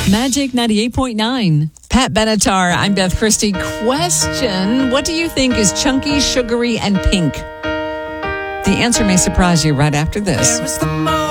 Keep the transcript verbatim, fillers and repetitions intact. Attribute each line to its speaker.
Speaker 1: Magic ninety-eight point nine. Pat Benatar, I'm Beth Christie. Question, what do you think is chunky, sugary, and pink? The answer may surprise you right after this.